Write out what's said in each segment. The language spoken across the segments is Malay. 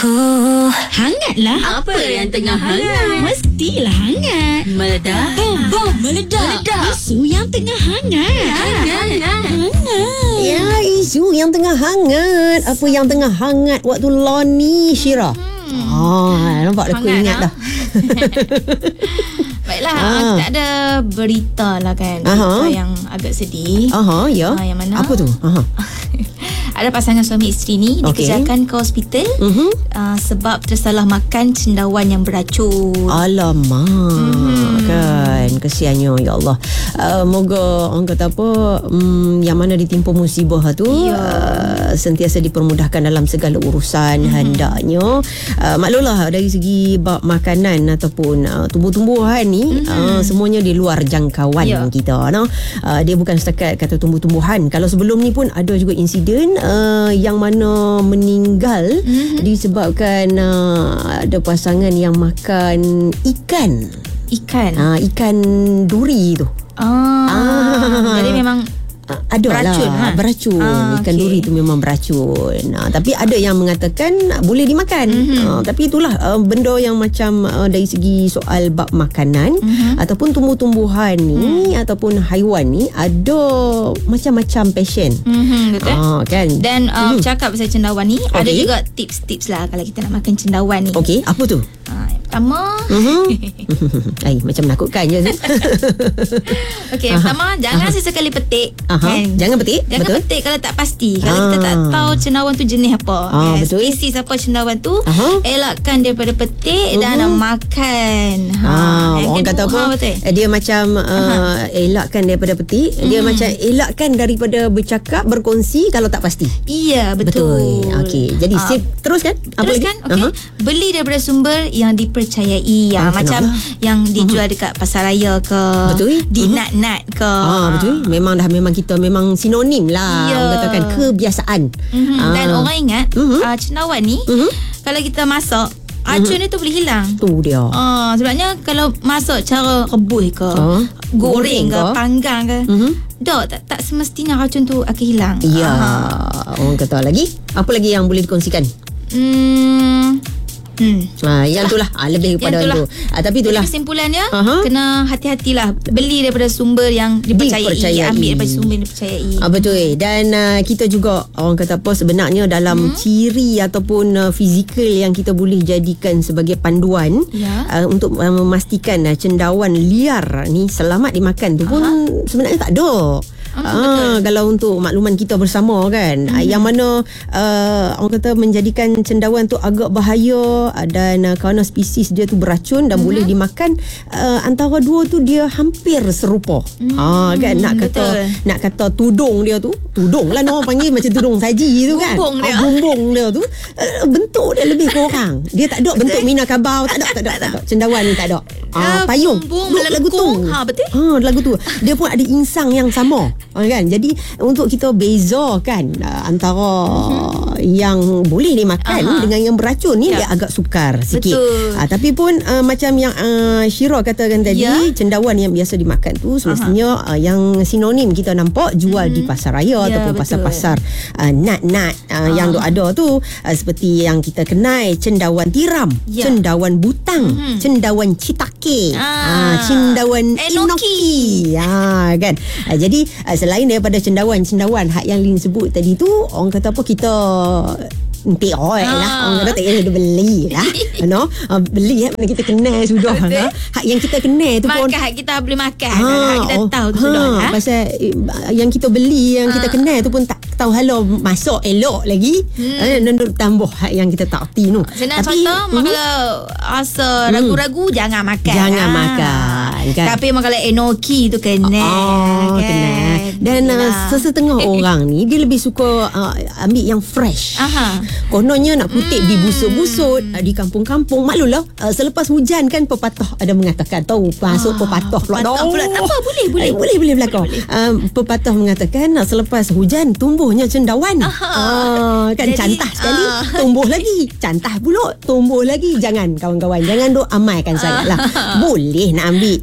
denganku. Hangatlah. Apa yang tengah hangat? Mestilah hangat. Meledak. Bom meledak. Isu yang tengah hangat. Hangat. Ya, isu yang tengah hangat. Apa yang tengah hangat waktu law ni, Syira? Nampak aku ingat dah. Baiklah, kita ada berita lah kan. Berita yang agak sedih. Ya. Yang mana? Apa tu? Ada pasangan suami isteri ni dikejarkan ke hospital sebab tersalah makan cendawan yang beracun. Alamak, kan kesiannya, ya Allah. Moga orang kata apa, yang mana ditimpa musibah tu sentiasa dipermudahkan dalam segala urusan hendaknya. Maklumlah dari segi bab makanan ataupun tumbuh-tumbuhan ni semuanya di luar jangkauan kita, no? Dia bukan setakat kata tumbuh-tumbuhan. Kalau sebelum ni pun ada juga insiden yang mana meninggal disebabkan ada pasangan yang makan ikan duri tu. Jadi memang ada beracun, beracun. Ikan duri tu memang beracun. Tapi ada yang mengatakan boleh dimakan. Tapi itulah benda yang macam dari segi soal bab makanan ataupun tumbuh-tumbuhan ni ataupun haiwan ni ada macam-macam passion. Betul. Kan? Dan cakap pasal cendawan ni, ada juga tips-tips lah kalau kita nak makan cendawan ni. Okey, apa tu? Yang pertama macam menakutkan je. Okey, pertama jangan sesekali petik. Kan? Jangan petik. Jangan petik kalau tak pasti. Kalau kita tak tahu cendawan tu jenis apa, betul. spesies apa cendawan tu, elakkan daripada petik dan makan. Orang kata apa, dia macam elakkan daripada petik, dia macam elakkan daripada bercakap, berkongsi kalau tak pasti. Iya, betul. Okey, jadi teruskan. Teruskan. Okey. Beli daripada sumber yang dipercayai, macam yang dijual dekat pasaraya ke, di nat-nat ke. Betul. Memang kita memang sinonim lah. Orang katakan kebiasaan. Dan orang ingat cendawan ni kalau kita masak, racun dia tu boleh hilang. Tu dia. Sebabnya kalau masak cara rebus ke, goreng ke, panggang ke, tak semestinya racun tu akan hilang. Ya. Orang kata lagi, apa lagi yang boleh dikongsikan? Yang itulah lebih kepada itu. Tapi itulah kesimpulannya, kena hati-hatilah beli daripada sumber yang dipercayai. Ambil daripada sumber yang dipercayai. Betul. Dan kita juga orang kata apa, sebenarnya dalam ciri ataupun fizikal yang kita boleh jadikan sebagai panduan untuk memastikan cendawan liar ni selamat dimakan tu pun sebenarnya tak ada. Kalau untuk makluman kita bersama kan, yang mana orang kata menjadikan cendawan tu agak bahaya dan kerana spesies dia tu beracun dan boleh dimakan, antara dua tu dia hampir serupa. Kan nak kata tudung dia tu, tudung lah orang panggil macam tudung saji tu kan, bumbung dia tu bentuk dia lebih kurang. Dia tak ada bentuk Minangkabau, tak ada. Cendawan ni tak ada. Payung lagu tu. Betul. Lagu tu dia pun ada insang yang sama. Kan? Jadi untuk kita bezakan antara yang boleh dimakan dengan yang beracun ni, dia agak sukar sikit. Tapi pun macam yang Syira katakan tadi, cendawan yang biasa dimakan tu semestinya yang sinonim kita nampak jual di pasaraya ataupun pasar-pasar nat-nat yang ada tu, seperti yang kita kenal cendawan tiram, cendawan butang, cendawan citake, cendawan enoki. Kan? Jadi selain daripada cendawan hak yang Lin sebut tadi tu, orang kata apa, kita POI lah. Orang kata tak payah beli lah. Beli mana kita kenal sudah. Hak yang kita kenal tu pun hak kita boleh makan. Hak kita tahu tu sudah. Pasal yang kita beli, yang kita kenal tu pun tak tahu halau masak elok lagi. Tambah hak yang kita tak erti tu. Senang contoh, kalau rasa ragu-ragu, jangan makan. Jangan makan kan? Tapi kalau enoki tu kenal. Kenal. Dan sesetengah orang ni dia lebih suka ambil yang fresh. Kononnya nak kutip di busut-busut, di kampung-kampung. Maklumlah, selepas hujan kan pepatah ada mengatakan, tahu masuk pepatah pula. Tak apa, boleh belakang. Pepatah mengatakan selepas hujan tumbuhnya cendawan. Kan jadi, cantah sekali tumbuh lagi, cantah pula tumbuh lagi. Jangan kawan-kawan, jangan duk amalkan sangatlah. Boleh nak ambil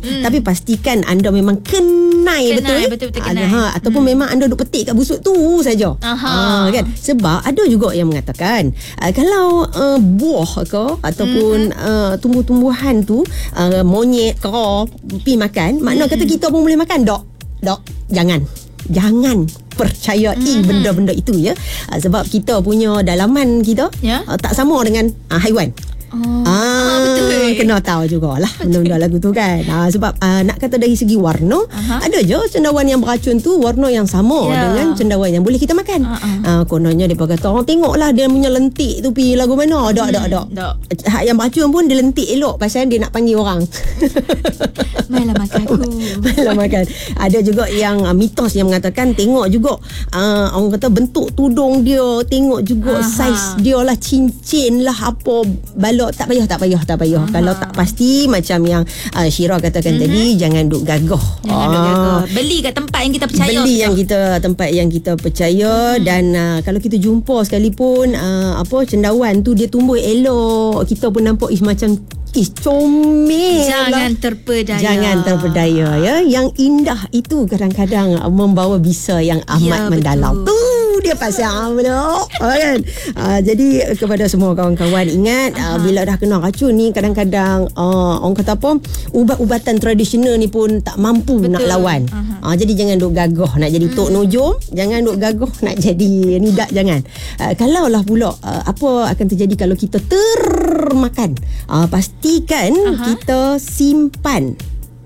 Tapi pastikan anda memang kenai betul. Betul-betul kenai. Ataupun memang anda duk petik kat busuk tu saja. Kan? Sebab ada juga yang mengatakan kalau buah ke ataupun tumbuh-tumbuhan tu monyet ke pi makan, makna kata kita pun boleh makan. Dok, jangan percayai benda-benda itu ya. Sebab kita punya dalaman kita tak sama dengan haiwan. Betul. Kena tahu jugalah benda-benda lagu tu kan. Sebab nak kata dari segi warna, ada je cendawan yang beracun tu warna yang sama dengan cendawan yang boleh kita makan. Kononnya mereka kata, tengoklah dia punya lentik tu pi lagu mana. Dok. Hak yang beracun pun dia lentik elok pasal dia nak panggil orang. Mainlah makan aku. Mainlah makan. Ada juga yang mitos yang mengatakan tengok juga orang kata bentuk tudung dia, tengok juga saiz dia lah, cincin lah, apa balok. Tak payah. Kalau tak pasti macam yang Syira katakan tadi, jangan duk gagah. Beli kat tempat yang kita percaya. Tempat yang kita percaya. Dan kalau kita jumpa sekalipun cendawan tu dia tumbuh elok, kita pun nampak macam comel. Jangan terpedaya ya. Yang indah itu kadang-kadang membawa bisa yang amat mendalam. Dia pasal kan. Jadi kepada semua kawan-kawan, ingat bila dah kena racun ni, kadang-kadang orang kata apa, ubat-ubatan tradisional ni pun tak mampu nak lawan. Jadi jangan duk gagah nak jadi Tok Nojom, jangan duk gagah nak jadi Nidak, jangan. Kalaulah pula apa akan terjadi kalau kita termakan, pastikan kita simpan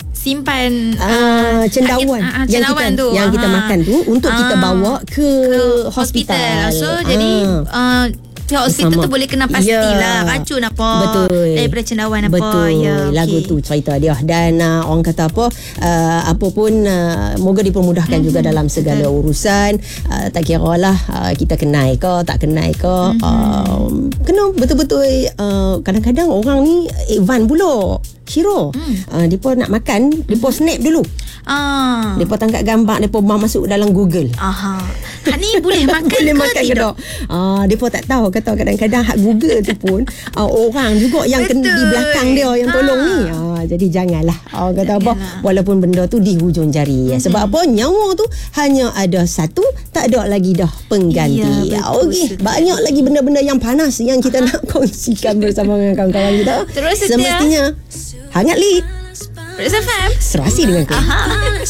cendawan yang kita makan tu untuk kita bawa ke hospital. So jadi pihak hospital tu boleh kena pastilah racun apa. Betul. Daripada cendawan apa. Betul. Lagu tu cerita dia. Dan orang kata apa pun moga dipermudahkan juga dalam segala urusan. Tak kira lah kita kenai ke tak kenai ke. Kena betul-betul. Kadang-kadang orang ni advance pula. Syiro, mereka nak makan, mereka snap dulu. Mereka tangkap gambar, mereka masuk dalam Google. Hak ni boleh makan ke tidak? Mereka tak tahu. Kata kadang-kadang hak Google tu pun orang juga yang kena di belakang dia yang tolong ni. Jadi janganlah. Kata apa, walaupun benda tu di hujung jari. Sebab apa, nyawa tu hanya ada satu, tak ada lagi dah pengganti. Okey, banyak lagi benda-benda yang panas yang kita nak kongsikan bersama dengan kawan-kawan kita. Terus semestinya hangat lead Serasi dengan serasi dengan